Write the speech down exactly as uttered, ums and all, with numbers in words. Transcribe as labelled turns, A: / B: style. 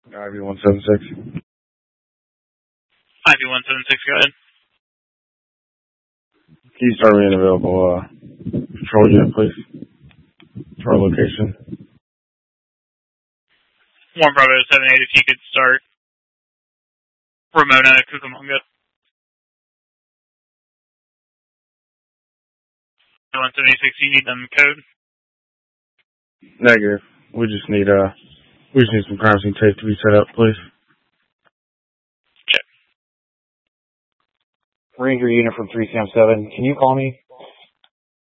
A: I V one seven six.
B: I V one seven six, go ahead.
A: Can you start me an available uh, patrol unit, please? To our location.
B: one Bravo seven eight, if you could start Ramona Cucamonga. one seventy-six, you need them code?
A: Negative. We just need uh, we just need some crime scene tape to be set up, please.
B: Okay.
C: Ranger unit from three Sam seven, can you call me?